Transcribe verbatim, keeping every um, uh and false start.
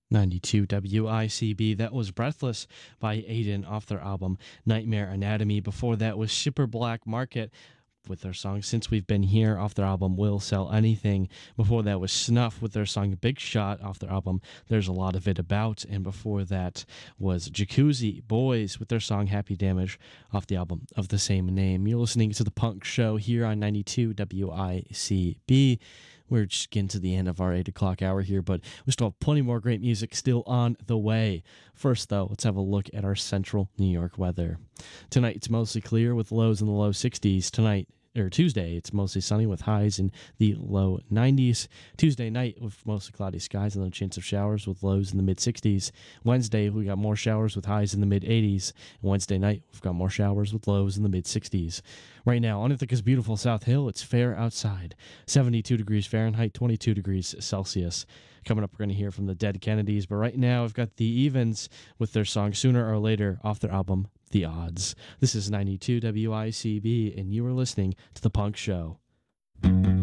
ninety-two W I C B. That was Breathless by Aiden off their album Nightmare Anatomy. Before that was Shipper Black Market with their song Since We've Been Here off their album Will Sell Anything. Before that was Snuff with their song Big Shot off their album There's a Lot of It About. And before that was Jacuzzi Boys with their song Happy Damage off the album of the same name. You're listening to The Punk Show here on ninety-two W I C B. We're just getting to the end of our eight o'clock hour here, but we still have plenty more great music still on the way. First, though, let's have a look at our central New York weather. Tonight, it's mostly clear with lows in the low sixties. Tonight, or Tuesday, it's mostly sunny with highs in the low nineties. Tuesday night with mostly cloudy skies and a chance of showers with lows in the mid sixties. Wednesday, we got more showers with highs in the mid eighties. And Wednesday night, we've got more showers with lows in the mid sixties. Right now, on Ithaca's beautiful South Hill, it's fair outside. seventy-two degrees Fahrenheit, twenty-two degrees Celsius. Coming up, we're going to hear from the Dead Kennedys, but right now, I've got the Evens with their song Sooner or Later off their album The Odds. This is ninety-two W I C B, and you are listening to The Punk Show.